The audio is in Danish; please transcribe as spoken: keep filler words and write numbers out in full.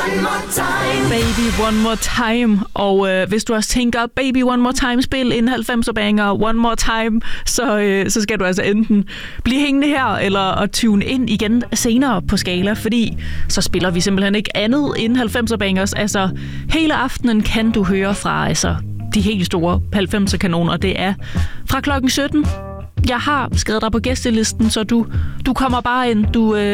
Baby One More Time. Og øh, hvis du også tænker, Baby One More Time, spil en halvfemser banger One More Time, så, øh, så skal du altså enten blive hængende her, eller at tune ind igen senere på Skala, fordi så spiller vi simpelthen ikke andet end halvfemser bangers. Altså, hele aftenen kan du høre fra altså, de helt store halvfemser kanoner. Det er fra klokken sytten. Jeg har skrevet dig på gæstelisten, så du, du kommer bare ind. Du... Øh,